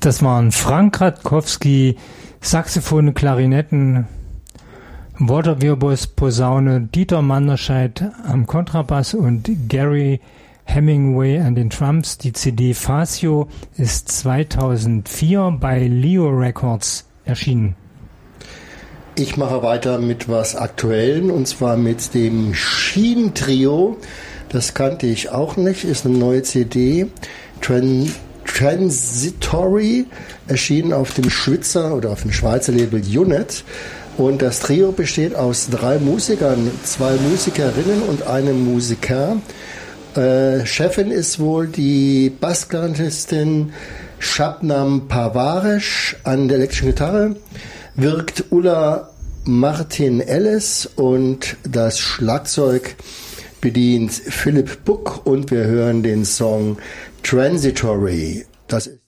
Das waren Frank Radkowski, Saxophone, Klarinetten, Walter Wirbos, Posaune, Dieter Manderscheid am Kontrabass und Gary Hemingway an den Drums. Die CD Fascio ist 2004 bei Leo Records erschienen. Ich mache weiter mit was Aktuellem, und zwar mit dem Sheen Trio. Das kannte ich auch nicht, ist eine neue CD. Transitory, erschienen auf dem Schweizer Label Unit. Und das Trio besteht aus 3 Musikern, 2 Musikerinnen und einem Musiker. Chefin ist wohl die Bassklarinetistin Shabnam Parvaresh an der elektrischen Gitarre, wirkt Ulla Martin-Ellis und das Schlagzeug bedient Philipp Buck, und wir hören den Song Transitory. Das